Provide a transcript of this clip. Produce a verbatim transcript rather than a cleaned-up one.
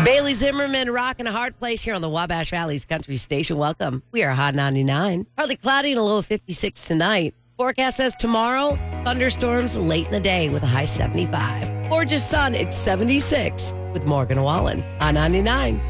Bailey Zimmerman rocking a hard place here on the Wabash Valley's Country Station. Welcome. We are Hot ninety-nine. Partly cloudy and a low of fifty-six tonight. Forecast says tomorrow, thunderstorms late in the day with a high seventy-five. Gorgeous sun, it's seventy-six with Morgan Wallen on ninety-nine.